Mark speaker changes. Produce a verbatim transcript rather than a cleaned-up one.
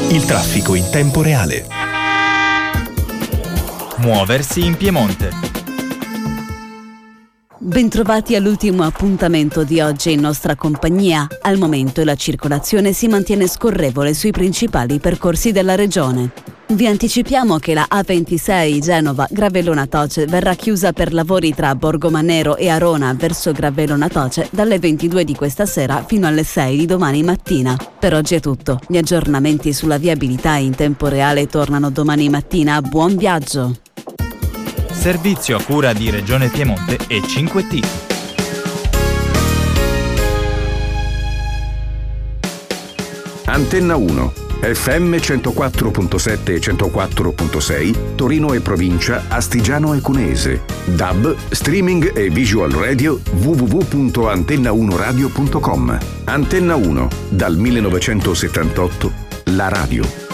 Speaker 1: Il traffico in tempo reale.
Speaker 2: Muoversi in Piemonte.
Speaker 3: Bentrovati all'ultimo appuntamento di oggi in nostra compagnia. Al momento la circolazione si mantiene scorrevole sui principali percorsi della regione. Vi anticipiamo che la A ventisei Genova-Gravellona Toce verrà chiusa per lavori tra Borgomanero e Arona verso Gravellona Toce dalle ventidue di questa sera fino alle sei di domani mattina. Per oggi è tutto. Gli aggiornamenti sulla viabilità in tempo reale tornano domani mattina. Buon viaggio!
Speaker 2: Servizio a cura di Regione Piemonte e cinque T.
Speaker 4: Antenna uno, F M centoquattro virgola sette e centoquattro virgola sei, Torino e provincia, Astigiano e Cuneese. D A B, streaming e visual radio w w w punto antenna uno radio punto com. Antenna uno, dal millenovecentosettantotto, la radio.